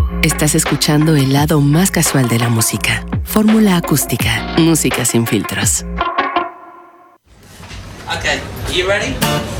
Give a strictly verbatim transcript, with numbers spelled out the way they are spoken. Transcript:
Estás escuchando el lado más casual de la música. Fórmula Acústica. Música sin filtros. Okay, you ready?